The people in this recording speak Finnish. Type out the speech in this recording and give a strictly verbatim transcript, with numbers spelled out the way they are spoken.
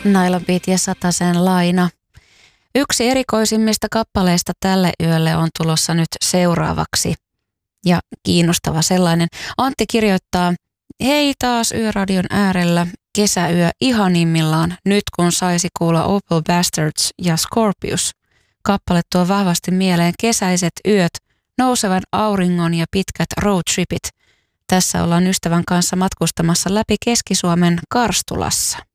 Naila Beat ja Satasen Laina. Yksi erikoisimmista kappaleista tälle yölle on tulossa nyt seuraavaksi. Ja kiinnostava sellainen. Antti kirjoittaa, hei taas Yöradion äärellä, kesäyö ihanimmillaan, nyt kun saisi kuulla Opal Bastards ja Scorpius. Kappale tuo vahvasti mieleen kesäiset yöt, nousevan auringon ja pitkät roadtripit. Tässä ollaan ystävän kanssa matkustamassa läpi Keski-Suomen Karstulassa.